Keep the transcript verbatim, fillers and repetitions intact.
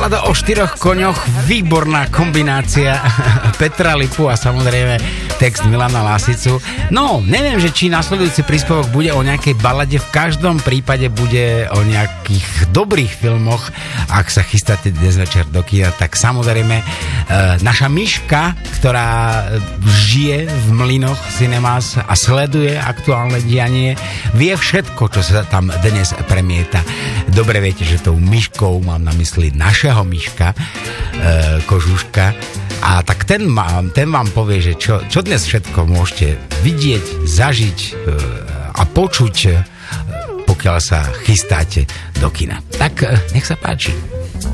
Balada o štyroch koňoch, výborná kombinácia Petra Lipu a samozrejme text Milana Lasicu. No, neviem, že či nasledujúci príspevok bude o nejakej balade, v každom prípade bude o nejakých dobrých filmoch. Ak sa chystáte dnes večer do kina, tak samozrejme e, naša Miška, ktorá žije v Mlynoch Cinemas a sleduje aktuálne dianie, vie všetko, čo sa tam dnes premieta. Dobre viete, že tou Miškou mám na mysli našeho Miška, e, Kožuška. A tak ten, má, ten vám povie, že čo, čo dnes všetko môžete vidieť, zažiť e, a počuť, e, pokiaľ sa chystáte do kina. Tak e, nech sa páči.